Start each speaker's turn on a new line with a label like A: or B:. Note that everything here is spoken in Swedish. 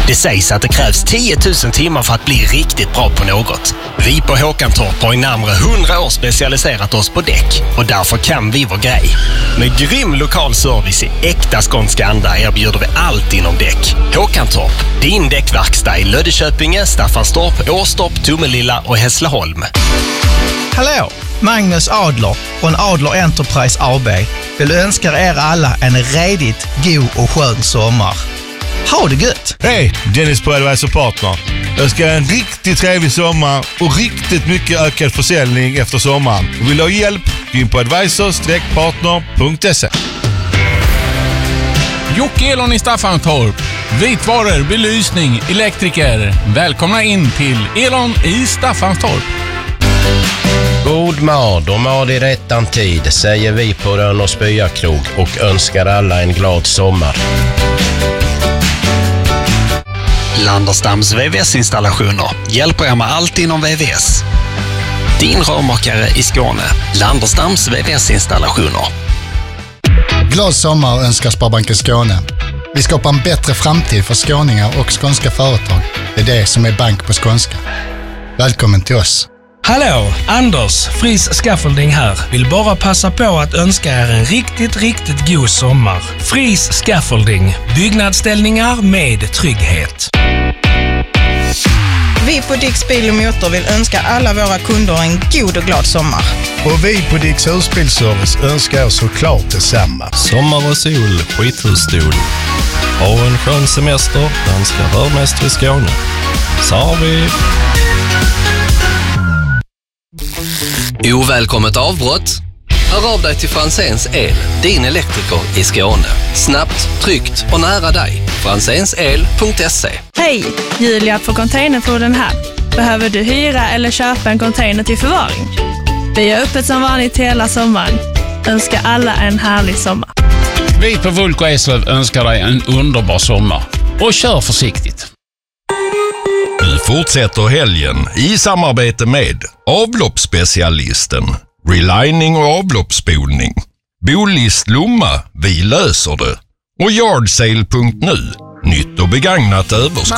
A: Det sägs att det krävs 10 000 timmar för att bli riktigt bra på något. Vi på Håkantorp har i närmare 100 år specialiserat oss på däck och därför kan vi vår grej. Med grym lokal service i äkta skånska anda erbjuder vi allt inom däck. Håkantorp, din däckverkstad i Löddeköpinge, Staffanstorp, Åstorp, Tomelilla och Hässleholm.
B: Hallå! Magnus Adler från Adler Enterprise AB vill önska er alla en redigt god och skön sommar. Ha det gött!
C: Hej, Dennis på Advisor Partner. Jag ska ha en riktigt trevlig sommar och riktigt mycket ökad försäljning efter sommaren. Vill du ha hjälp? Gå in på advisor-partner.se.
D: Jocke Elon i Staffanstorp. Vitvaror, belysning, elektriker. Välkomna in till Elon i Staffanstorp.
E: God mad och mad i rättan tid, säger vi på Rönn och Spyakrog och önskar alla en glad sommar.
A: Landerstams VVS-installationer hjälper er med allt inom VVS. Din rörmakare i Skåne. Landerstams VVS-installationer.
F: Glad sommar önskar Sparbanken Skåne. Vi skapar en bättre framtid för skåningar och skånska företag. Det är det som är bank på skånska. Välkommen till oss.
G: Hallå, Anders, Fris Scaffolding här. Vill bara passa på att önska er en riktigt god sommar. Fris Scaffolding, byggnadsställningar med trygghet.
H: Vi på Dicks Bil och Motor vill önska alla våra kunder en god och glad sommar.
C: Och vi på Dicks Husbilservice önskar såklart detsamma.
I: Sommar och sol, skithusstol. Ha en skön semester, danska rörmästare i Skåne. Så har vi...
J: Ovälkommet avbrott? Hör av dig till Franzéns El, din elektriker i Skåne. Snabbt, tryggt och nära dig. franzénsel.se.
K: Hej, Julia på Containerfoden här. Behöver du hyra eller köpa en container till förvaring? Vi är öppet som vanligt hela sommaren. Önskar alla en härlig sommar.
D: Vi på Vulko Eslöv önskar dig en underbar sommar. Och kör försiktigt.
L: Nu fortsätter helgen i samarbete med avloppsspecialisten, relining och avloppsspolning, Bolist Lomma, vi löser det, och Yardsale.nu, nytt och begagnat överskott.